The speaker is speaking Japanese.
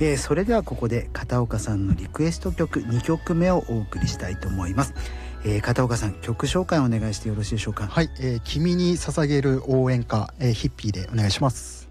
それではここで片岡さんのリクエスト曲2曲目をお送りしたいと思います。片岡さん、曲紹介をお願いしてよろしいでしょうか。 はい、君に捧げる応援歌、ヒッピーでお願いします。